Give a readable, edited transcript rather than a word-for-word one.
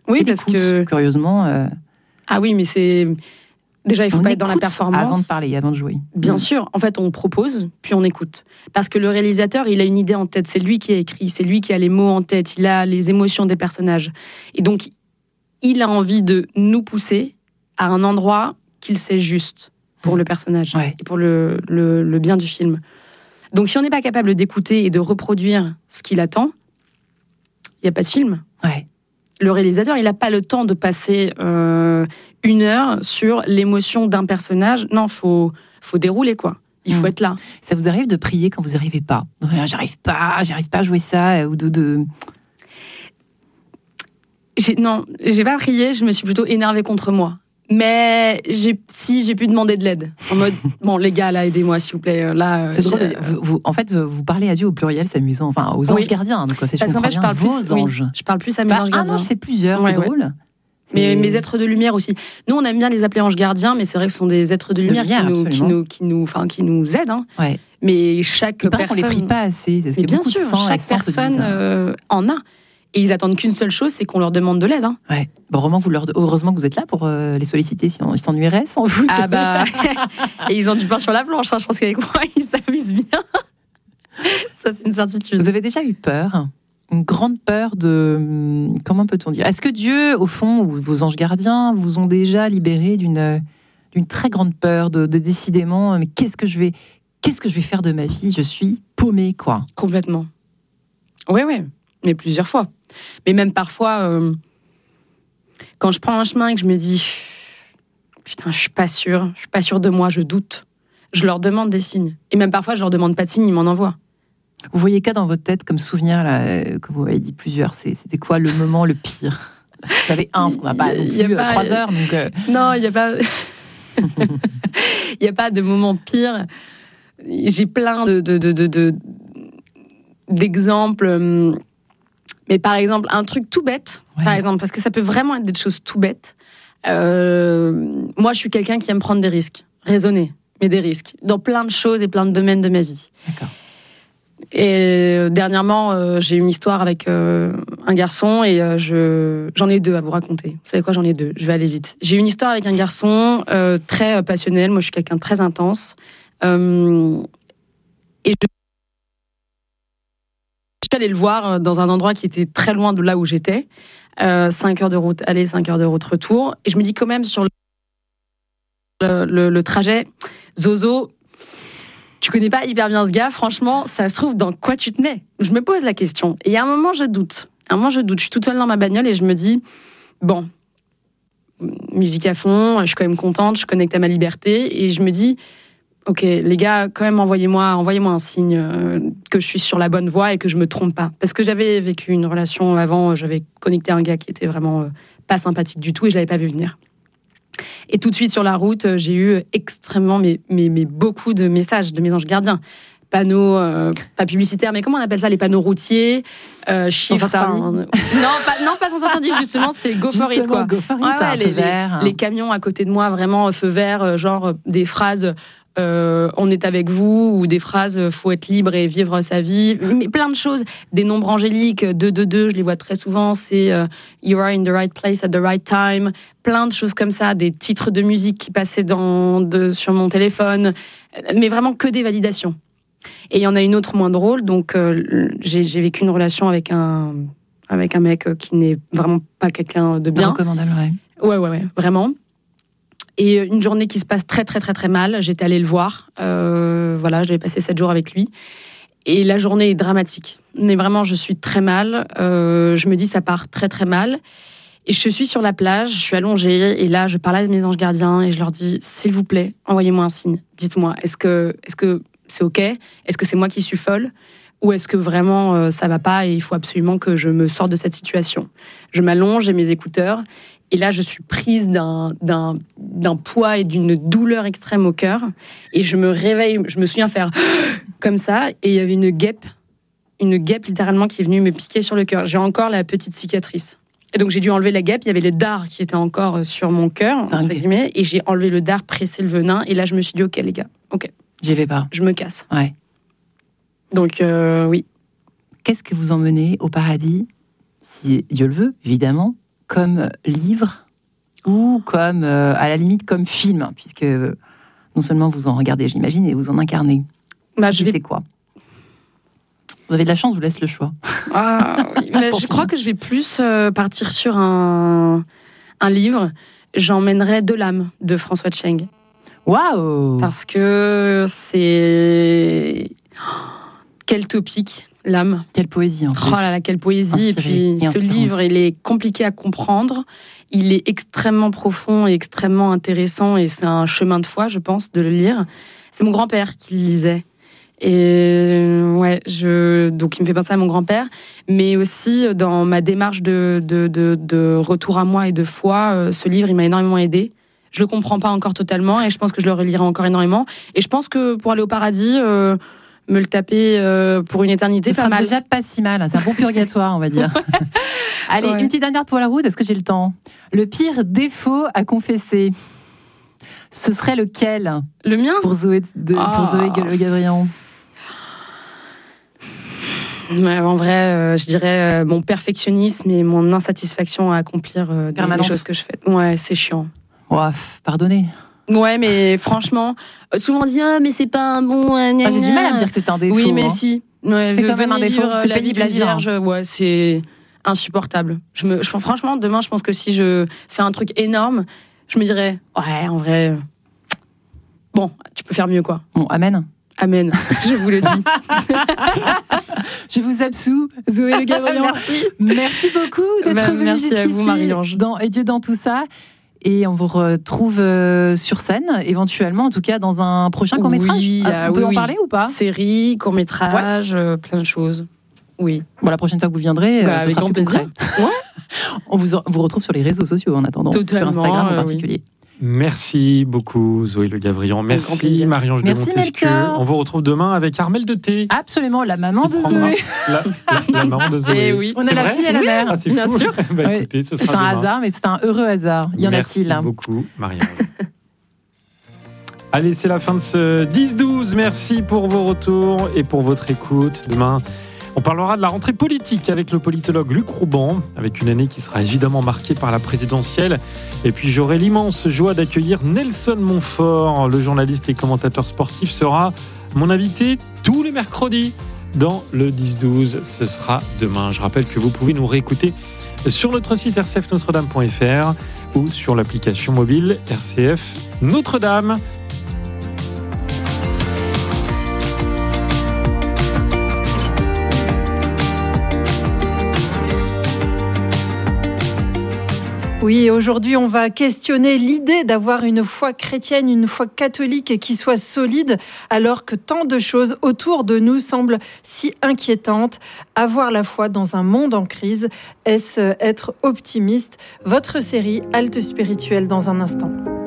Oui, Et parce l'écoute, que... curieusement... Ah oui, mais c'est... Déjà, il ne faut pas être dans la performance. Avant de parler, avant de jouer. Bien sûr. En fait, on propose, puis on écoute. Parce que le réalisateur, il a une idée en tête. C'est lui qui a écrit, c'est lui qui a les mots en tête, il a les émotions des personnages. Et donc, il a envie de nous pousser à un endroit qu'il sait juste pour le personnage et pour le bien du film. Donc, si on n'est pas capable d'écouter et de reproduire ce qu'il attend, il n'y a pas de film. Ouais. Le réalisateur, il n'a pas le temps de passer 1 heure sur l'émotion d'un personnage. Non, faut dérouler, quoi. Il faut être là. Ça vous arrive de prier quand vous n'y arrivez pas? J'arrive pas à jouer ça, ou de... Non, j'ai pas prié, je me suis plutôt énervée contre moi. Mais j'ai pu demander de l'aide. En mode, bon, les gars, là, aidez-moi, s'il vous plaît. Là, c'est drôle, en fait, vous parlez à Dieu au pluriel, c'est amusant. Enfin, aux anges gardiens. Donc, parce qu'en fait, je parle plus, anges. Je parle plus à mes anges gardiens. Ah non, c'est plusieurs, c'est drôle. Mais mes êtres de lumière aussi. Nous, on aime bien les appeler anges gardiens, mais c'est vrai que ce sont des êtres de lumière, qui nous aident. Hein. Ouais. Mais chaque personne... on les prie pas assez. Mais bien sûr, chaque personne en a. Et ils attendent qu'une seule chose, c'est qu'on leur demande de l'aide. Hein. Ouais. Bon, heureusement que vous êtes là pour les solliciter, sinon ils s'ennuieraient sans vous. Ah bah, et ils ont du pain sur la planche. Hein. Je pense qu'avec moi, ils s'amusent bien. Ça, c'est une certitude. Vous avez déjà eu peur? Une grande peur de... Comment peut-on dire? Est-ce que Dieu, au fond, ou vos anges gardiens, vous ont déjà libéré d'une très grande peur de décidément, mais qu'est-ce que je vais faire de ma vie? Je suis paumée, quoi. Complètement. Oui, mais plusieurs fois. Mais même parfois, quand je prends un chemin et que je me dis putain, je suis pas sûre de moi, je doute, je leur demande des signes. Et même parfois, je leur demande pas de signes, ils m'en envoient. Vous voyez quoi dans votre tête comme souvenir, là, que vous avez dit plusieurs? C'était quoi le moment le pire? Vous avez un, parce qu'on n'a pas non plus 3 heures. Donc Non, il n'y a pas... Il n'y a pas de moment pire. J'ai plein d'exemples. Mais par exemple, un truc tout bête, par exemple, parce que ça peut vraiment être des choses tout bêtes. Moi, je suis quelqu'un qui aime prendre des risques, raisonner, mais des risques, dans plein de choses et plein de domaines de ma vie. D'accord. Et dernièrement, j'ai une histoire avec un garçon et j'en ai 2 à vous raconter. Vous savez quoi, j'en ai 2, je vais aller vite. J'ai une histoire avec un garçon très passionnel, moi je suis quelqu'un de très intense. Et je suis allée le voir dans un endroit qui était très loin de là où j'étais. 5 heures de route aller, 5 heures de route retour. Et je me dis quand même sur le trajet, Zozo, tu connais pas hyper bien ce gars, franchement, ça se trouve dans quoi tu te mets? Je me pose la question. Et à un moment, je doute. Je suis toute seule dans ma bagnole et je me dis, bon, musique à fond, je suis quand même contente, je connecte à ma liberté. Et je me dis, ok, les gars, quand même, envoyez-moi un signe que je suis sur la bonne voie et que je me trompe pas. Parce que j'avais vécu une relation avant, j'avais connecté à un gars qui était vraiment pas sympathique du tout et je l'avais pas vu venir. Et tout de suite sur la route, j'ai eu extrêmement, mais beaucoup de messages de mes anges gardiens. Panneaux, pas publicitaires, mais comment on appelle ça, les panneaux routiers, chiffres. Non, pas sans interdit, justement, c'est go for it, quoi. Go for it, les camions à côté de moi, vraiment, feu vert, genre des phrases. On est avec vous, ou des phrases faut être libre et vivre sa vie, mais plein de choses, des nombres angéliques, 222, je les vois très souvent, c'est you are in the right place at the right time, plein de choses comme ça, des titres de musique qui passaient sur mon téléphone, mais vraiment que des validations. Et il y en a une autre moins drôle, donc j'ai vécu une relation avec un mec qui n'est vraiment pas quelqu'un de bien. Recommandable, ouais, vraiment. Et une journée qui se passe très, très, très, très mal. J'étais allée le voir. Voilà, j'avais passé 7 jours avec lui. Et la journée est dramatique. Mais vraiment, je suis très mal. Je me dis, ça part très, très mal. Et je suis sur la plage, je suis allongée. Et là, je parle à mes anges gardiens et je leur dis, s'il vous plaît, envoyez-moi un signe. Dites-moi, est-ce que c'est OK? Est-ce que c'est moi qui suis folle? Ou est-ce que vraiment ça va pas et il faut absolument que je me sorte de cette situation? Je m'allonge, j'ai mes écouteurs. Et là, je suis prise d'un poids et d'une douleur extrême au cœur. Et je me réveille, je me souviens faire comme ça. Et il y avait une guêpe littéralement qui est venue me piquer sur le cœur. J'ai encore la petite cicatrice. Et donc, j'ai dû enlever la guêpe. Il y avait le dard qui était encore sur mon cœur, entre guillemets. Et j'ai enlevé le dard, pressé le venin. Et là, je me suis dit, OK, les gars, OK. J'y vais pas. Je me casse. Ouais. Donc, oui. Qu'est-ce que vous emmenez au paradis, si Dieu le veut, évidemment, comme livre ou comme, à la limite, comme film, puisque non seulement vous en regardez, j'imagine, et vous en incarnez. C'est quoi ? Vous avez de la chance, je vous laisse le choix. Oui, mais je crois que je vais plus partir sur un livre. J'emmènerai De l'âme de François Tcheng. Waouh ! Parce que c'est... Quel topic, l'âme. Quelle poésie, en plus. Oh là là, quelle poésie. Inspirée, et puis, ce livre, il est compliqué à comprendre. Il est extrêmement profond et extrêmement intéressant. Et c'est un chemin de foi, je pense, de le lire. C'est mon grand-père qui le lisait. Et donc il me fait penser à mon grand-père, mais aussi dans ma démarche de retour à moi et de foi, ce livre il m'a énormément aidé. Je le comprends pas encore totalement et je pense que je le relirai encore énormément. Et je pense que pour aller au paradis, me le taper pour une éternité, pas mal. Déjà pas si mal, c'est un bon purgatoire, on va dire. Allez, une petite dernière pour la route, est-ce que j'ai le temps ? Le pire défaut à confesser, ce serait lequel ? Le mien ? Pour Zoé Le Gabriel. En vrai, je dirais mon perfectionnisme et mon insatisfaction à accomplir les choses que je fais. Ouais, c'est chiant. Ouais, pardonnez. Ouais, mais franchement, souvent on dit mais c'est pas un bon. J'ai du mal à me dire que c'est un défaut. Oui, mais si. Ouais, c'est quand même un défaut. C'est pénible à vierge. Ouais, c'est insupportable. Franchement, demain, je pense que si je fais un truc énorme, je me dirais ouais, en vrai, bon, tu peux faire mieux, quoi. Bon, amen. Amen, je vous le dis. Je vous absous, Zoé Le Gabriel. Merci beaucoup d'être venue jusqu'ici. Merci à vous, Marie-Ange. Et Dieu dans tout ça. Et on vous retrouve sur scène, éventuellement, en tout cas dans un prochain court-métrage. Oui, on peut en parler ou pas ? Série, court-métrage, plein de choses. Oui. Bon, la prochaine fois que vous viendrez, avec grand plaisir. On vous retrouve sur les réseaux sociaux en attendant, totalement, sur Instagram en particulier. Merci beaucoup Zoé Le Gabriel. Merci Marie-Ange de Montesquieu. On vous retrouve demain avec Armelle de Thé. Absolument, la maman de Zoé. La maman de Zoé. Et oui. On a la fille et la mère. C'est bien fou. sûr. Écoutez, ce sera c'est un demain. hasard, mais c'est un heureux hasard. Y en a-t-il ? Merci beaucoup Marie-Ange. Allez, c'est la fin de ce 10-12. Merci pour vos retours et pour votre écoute. Demain, on parlera de la rentrée politique avec le politologue Luc Rouban, avec une année qui sera évidemment marquée par la présidentielle. Et puis j'aurai l'immense joie d'accueillir Nelson Montfort, le journaliste et commentateur sportif, sera mon invité tous les mercredis dans le 10-12. Ce sera demain. Je rappelle que vous pouvez nous réécouter sur notre site rcfnotredame.fr ou sur l'application mobile RCF Notre-Dame. Oui, aujourd'hui, on va questionner l'idée d'avoir une foi chrétienne, une foi catholique qui soit solide, alors que tant de choses autour de nous semblent si inquiétantes. Avoir la foi dans un monde en crise, est-ce être optimiste ? Votre série Halte spirituelle dans un instant.